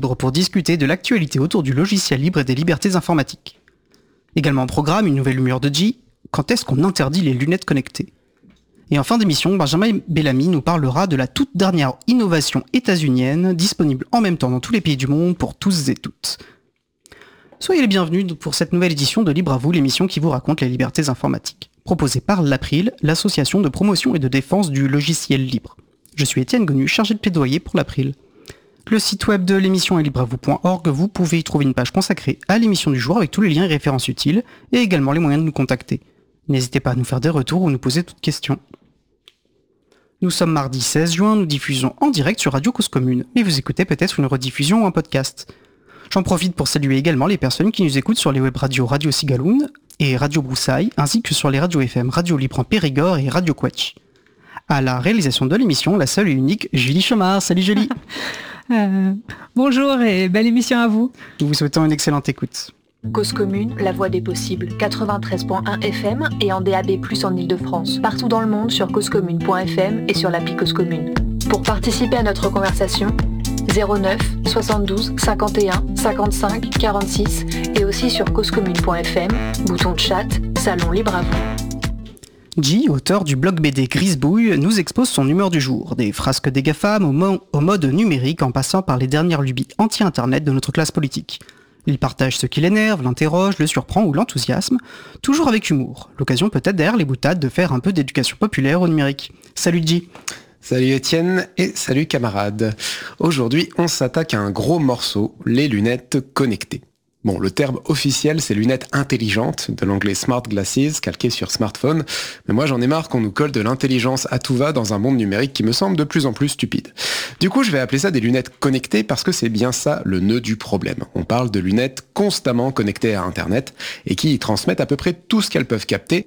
pour discuter de l'actualité autour du logiciel libre et des libertés informatiques. Également au programme, une nouvelle humeur de G, quand est-ce qu'on interdit les lunettes connectées ? Et en fin d'émission, Benjamin Bellamy nous parlera de la toute dernière innovation états-unienne, disponible en même temps dans tous les pays du monde pour tous et toutes. Soyez les bienvenus pour cette nouvelle édition de Libre à vous, l'émission qui vous raconte les libertés informatiques, proposée par l'April, l'association de promotion et de défense du logiciel libre. Je suis Étienne Gonu, chargé de plaidoyer pour l'April. Le site web de l'émission est libreavou.org, vous pouvez y trouver une page consacrée à l'émission du jour avec tous les liens et références utiles, et également les moyens de nous contacter. N'hésitez pas à nous faire des retours ou nous poser toutes questions. Nous sommes mardi 16 juin, nous diffusons en direct sur Radio Cause Commune, mais vous écoutez peut-être une rediffusion ou un podcast. J'en profite pour saluer également les personnes qui nous écoutent sur les web radios Radio Cigaloun et Radio Broussailles, ainsi que sur les radios FM Radio Libre en Périgord et Radio Quetch. À la réalisation de l'émission, la seule et unique Julie Chomard. Salut Julie. Bonjour et belle émission à vous. Nous vous souhaitons une excellente écoute. Cause Commune, la voix des possibles, 93.1 FM et en DAB+, en Ile-de-France. Partout dans le monde sur causecommune.fm et sur l'appli Cause Commune. Pour participer à notre conversation, 09 72 51 55 46 et aussi sur causecommune.fm, bouton de chat, salon libre à vous. G, auteur du blog BD Grisbouille, nous expose son humeur du jour, des frasques des GAFAM au mode numérique en passant par les dernières lubies anti-internet de notre classe politique. Il partage ce qui l'énerve, l'interroge, le surprend ou l'enthousiasme, toujours avec humour. L'occasion peut-être derrière les boutades de faire un peu d'éducation populaire au numérique. Salut G. Salut Étienne et salut camarades. Aujourd'hui, on s'attaque à un gros morceau, les lunettes connectées. Bon, le terme officiel, c'est lunettes intelligentes, de l'anglais smart glasses, calqué sur smartphone. Mais moi, j'en ai marre qu'on nous colle de l'intelligence à tout va dans un monde numérique qui me semble de plus en plus stupide. Du coup, je vais appeler ça des lunettes connectées parce que c'est bien ça le nœud du problème. On parle de lunettes constamment connectées à Internet et qui y transmettent à peu près tout ce qu'elles peuvent capter